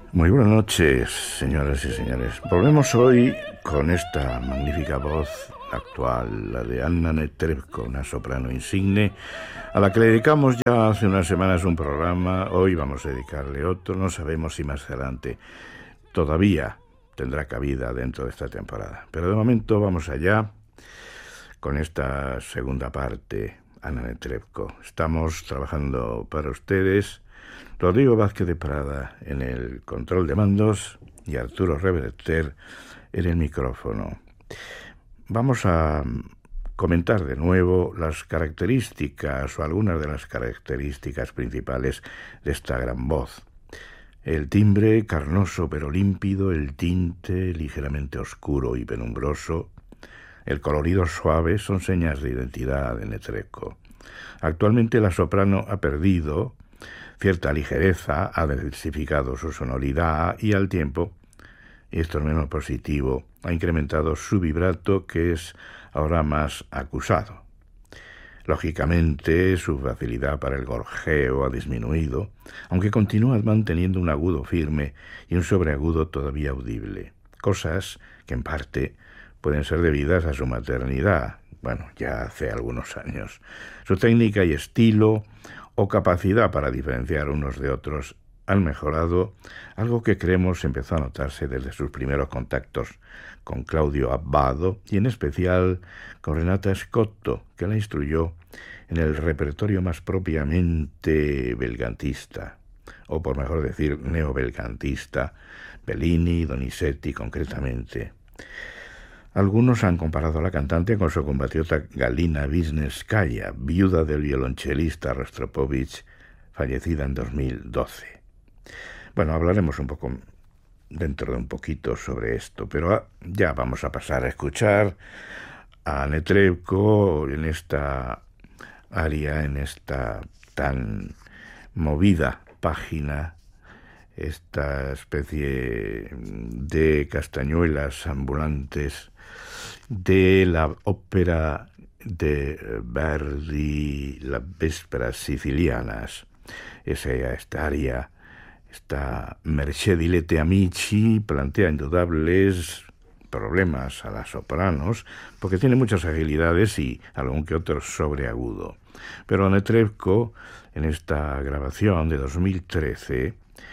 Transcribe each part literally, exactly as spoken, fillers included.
Muy buenas noches, señoras y señores. Volvemos hoy con esta magnífica voz actual, la de Anna Netrebko, una soprano insigne, a la que le dedicamos ya hace unas semanas un programa. Hoy vamos a dedicarle otro, no sabemos si más adelante todavía tendrá cabida dentro de esta temporada. Pero de momento vamos allá con esta segunda parte, Anna Netrebko. Estamos trabajando para ustedes Rodrigo Vázquez de Prada en el control de mandos y Arturo Reverter en el micrófono. Vamos a comentar de nuevo las características o algunas de las características principales de esta gran voz. El timbre carnoso pero límpido, el tinte ligeramente oscuro y penumbroso, el colorido suave son señas de identidad de Netrebko. Actualmente la soprano ha perdido cierta ligereza, ha diversificado su sonoridad y al tiempo, y esto es menos positivo, ha incrementado su vibrato, que es ahora más acusado. Lógicamente, su facilidad para el gorjeo ha disminuido, aunque continúa manteniendo un agudo firme y un sobreagudo todavía audible, cosas que en parte pueden ser debidas a su maternidad, bueno, ya hace algunos años. Su técnica y estilo o capacidad para diferenciar unos de otros han mejorado, algo que creemos empezó a notarse desde sus primeros contactos con Claudio Abbado y en especial con Renata Scotto, que la instruyó en el repertorio más propiamente belcantista, o por mejor decir neobelcantista, Bellini y Donizetti concretamente. Algunos han comparado a la cantante con su compatriota Galina Wisniewskaja, viuda del violonchelista Rostropovich, fallecida en dos mil doce. Bueno, hablaremos un poco dentro de un poquito sobre esto, pero ya vamos a pasar a escuchar a Netrebko en esta aria, en esta tan movida página, esta especie de castañuelas ambulantes de la ópera de Verdi, Las Vésperas Sicilianas. Esa, esta aria, esta Mercedilete Amici, plantea indudables problemas a las sopranos, porque tiene muchas agilidades y algún que otro sobreagudo. Pero Netrebko, en esta grabación de dos mil trece,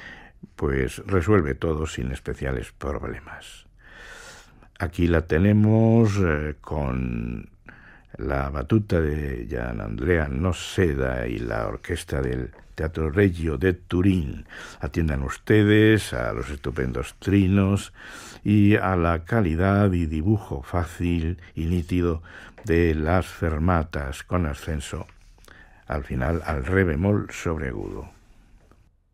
pues resuelve todo sin especiales problemas. Aquí la tenemos eh, con la batuta de Gianandrea Noseda y la orquesta del Teatro Regio de Turín. Atiendan ustedes a los estupendos trinos y a la calidad y dibujo fácil y nítido de las fermatas con ascenso al final al re bemol sobreagudo.